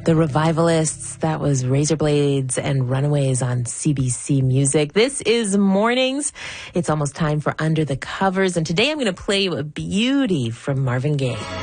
The Revivalists, that was Razor Blades and Runaways on CBC Music. This is Mornings. It's almost time for Under the Covers, and today I'm going to play you a beauty from Marvin Gaye.